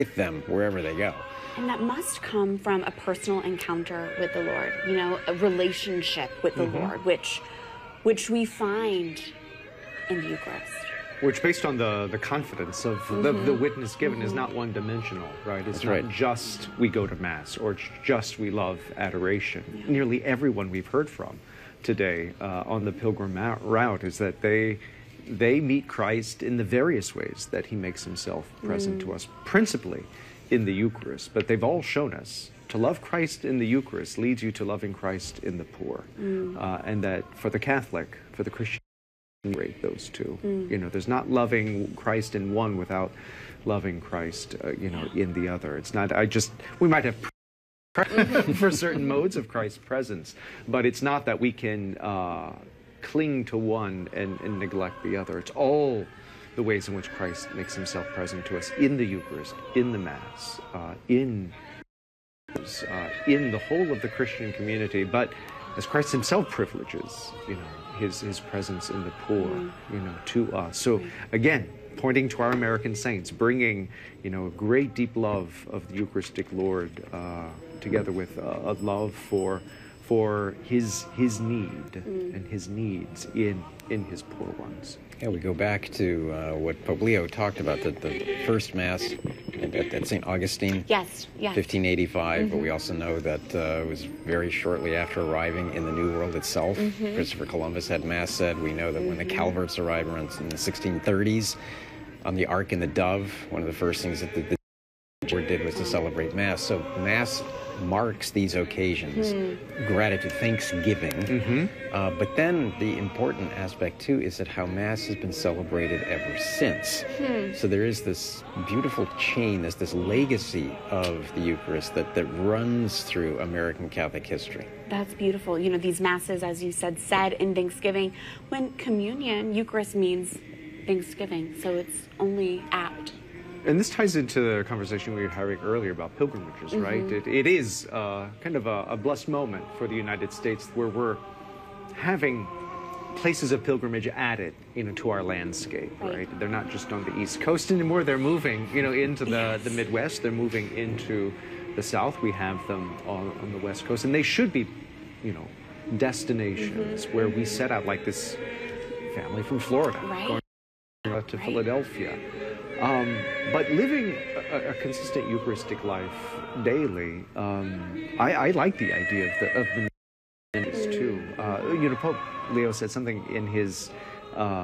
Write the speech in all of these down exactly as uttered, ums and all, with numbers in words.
with them wherever they go. And that must come from a personal encounter with the Lord, you know, a relationship with the mm-hmm. Lord, which which we find in the Eucharist. Which, based on the, the confidence of mm-hmm. the, the witness given, mm-hmm. is not one-dimensional, right? It's That's not right. just we go to Mass or it's just we love adoration. Yeah. Nearly everyone we've heard from today uh, on the pilgrim route is that they they meet Christ in the various ways that he makes himself present mm. to us, principally in the Eucharist. But they've all shown us to love Christ in the Eucharist leads you to loving Christ in the poor. Mm. Uh, and that for the Catholic, for the Christian, rate those two. Mm. You know, there's not loving Christ in one without loving Christ, uh, you know, in the other. It's not, I just, we might have for certain modes of Christ's presence, but it's not that we can uh, cling to one and, and neglect the other. It's all the ways in which Christ makes himself present to us in the Eucharist, in the Mass, uh, in, uh, in the whole of the Christian community, but as Christ himself privileges, you know, his, his presence in the poor, mm. you know, to us. So again, pointing to our American saints, bringing, you know, a great deep love of the Eucharistic Lord uh, together with uh, a love for for his his need mm. and his needs in in his poor ones. Yeah, we go back to uh, what Pope Leo talked about, the, the first Mass at, at Saint Augustine, yes, yes. fifteen eighty-five, mm-hmm. but we also know that uh, it was very shortly after arriving in the New World itself. Mm-hmm. Christopher Columbus had Mass said. We know that mm-hmm. when the Calverts arrived around in the sixteen thirties on the Ark and the Dove, one of the first things that the, the Church did was to celebrate Mass. So Mass marks these occasions, mm. gratitude, thanksgiving. Mm-hmm. uh, but then the important aspect, too, is that how Mass has been celebrated ever since. Mm. So there is this beautiful chain, there's this legacy of the Eucharist that, that runs through American Catholic history. That's beautiful. You know, these Masses, as you said, said in Thanksgiving. When communion, Eucharist means Thanksgiving, so it's only apt. And this ties into the conversation we were having earlier about pilgrimages, mm-hmm. right? It, it is uh, kind of a, a blessed moment for the United States where we're having places of pilgrimage added, you know, to our landscape, right? right? They're not just on the East Coast anymore. They're moving, you know, into the, yes. the Midwest. They're moving into the South. We have them on, on the West Coast. And they should be, you know, destinations mm-hmm. where we set out, like this family from Florida right. going to right. Philadelphia. Um, but living a, a consistent Eucharistic life daily, um, I, I like the idea of the of the ministries too. Uh, you know, Pope Leo said something in his uh,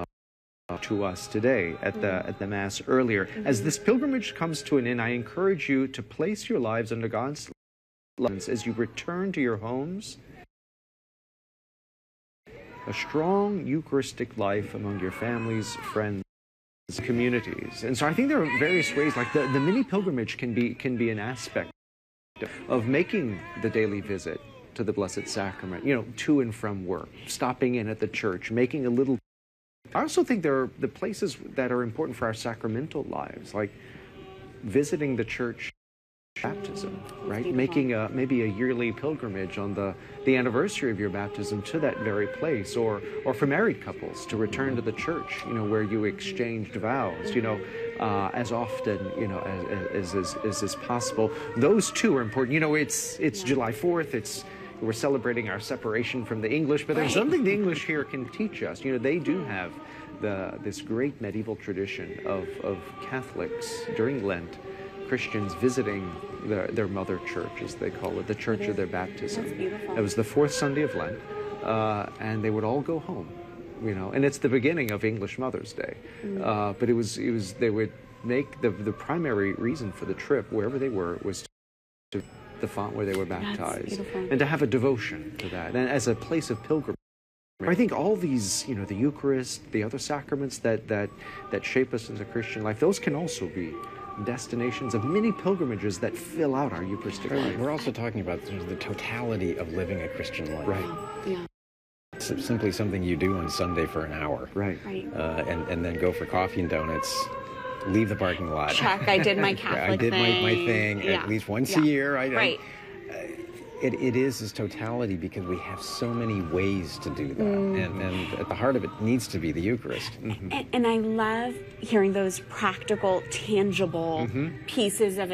to us today at the at the Mass earlier. Mm-hmm. As this pilgrimage comes to an end, I encourage you to place your lives under God's lens as you return to your homes. A strong Eucharistic life among your families, friends, communities. And so I think there are various ways, like the, the mini pilgrimage can be can be an aspect of making the daily visit to the Blessed Sacrament, you know, to and from work, stopping in at the church, making a little. I also think there are the places that are important for our sacramental lives, like visiting the church baptism, right? Making a maybe a yearly pilgrimage on the the anniversary of your baptism to that very place, or or for married couples to return to the church, you know, where you exchanged vows, you know, uh, as often, you know, as as as, as is possible. Those two are important. You know, it's it's yeah. July fourth. It's we're celebrating our separation from the English, but there's something the English here can teach us. You know, they do have the this great medieval tradition of of Catholics during Lent. Christians visiting their, their mother church, as they call it, the church of their baptism. That's beautiful. It was the fourth Sunday of Lent, uh, and they would all go home, you know, and it's the beginning of English Mother's Day. Mm. Uh, but it was, it was, they would make the the primary reason for the trip, wherever they were, was to the font where they were baptized, and to have a devotion to that, and as a place of pilgrimage. I think all these, you know, the Eucharist, the other sacraments that that that shape us in the Christian life, those can also be destinations of many pilgrimages that fill out our Eucharistic life. We're also talking about the totality of living a Christian life. Right. Yeah. It's simply something you do on Sunday for an hour. Right. Right. Uh, and, and then go for coffee and donuts, leave the parking lot. Check, I did my Catholic I did thing. my, my thing yeah. at least once yeah. a year. I, right. I, uh, it, it is this totality because we have so many ways to do that. Mm. And, and at the heart of it needs to be the Eucharist. Mm-hmm. and, and I love hearing those practical, tangible mm-hmm. pieces of it.